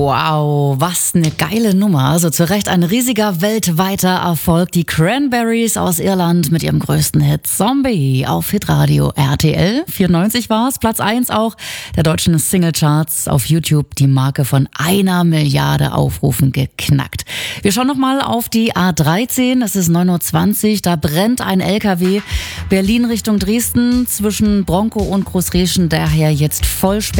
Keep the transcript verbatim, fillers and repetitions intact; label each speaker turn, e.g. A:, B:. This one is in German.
A: Wow, was eine geile Nummer. Also zu Recht ein riesiger weltweiter Erfolg. Die Cranberries aus Irland mit ihrem größten Hit Zombie auf Hitradio R T L. vierundneunzig war es, Platz eins auch der deutschen Singlecharts, auf YouTube die Marke von einer Milliarde Aufrufen geknackt. Wir schauen nochmal auf die A dreizehn, es ist neun Uhr zwanzig, da brennt ein L K W. Berlin Richtung Dresden zwischen Bronkow und Großreschen, daher jetzt voll